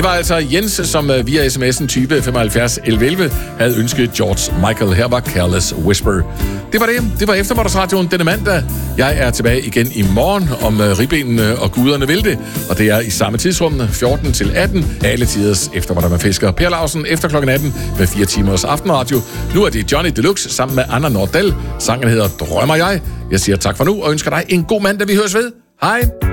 Det var altså Jens, som via sms'en type 75 1111 havde ønsket George Michael. Her var Careless Whisper. Det var eftermiddagsradioen denne mandag. Jeg er tilbage igen i morgen, om ribbenene og guderne vil det. Og det er i samme tidsrum, 14 til 18, alle tiders eftermiddag med fisker. Per Lausen efter klokken 18 med 4 timers aftenradio. Nu er det Johnny Deluxe sammen med Anna Nordell. Sangen hedder Drømmer jeg. Jeg siger tak for nu og ønsker dig en god mandag. Vi høres ved. Hej.